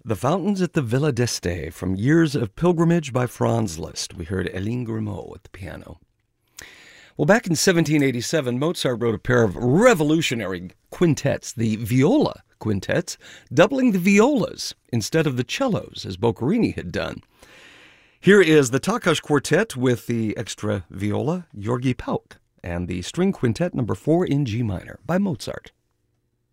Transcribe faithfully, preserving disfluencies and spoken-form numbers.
The Fountains at the Villa d'Este from Years of Pilgrimage by Franz Liszt. We heard Eline Grimaud at the piano. Well, back in seventeen eighty-seven, Mozart wrote a pair of revolutionary quintets, the viola quintets, doubling the violas instead of the cellos, as Boccherini had done. Here is the Takas Quartet with the extra viola, Georgi Pauk, and the string quintet number four in G minor by Mozart.